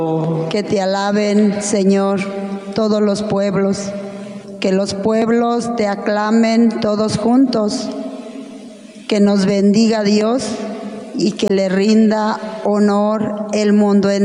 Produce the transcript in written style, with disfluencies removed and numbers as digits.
Que te alaben, Señor, todos los pueblos, que los pueblos te aclamen todos juntos, que nos bendiga Dios y que le rinda honor el mundo entero.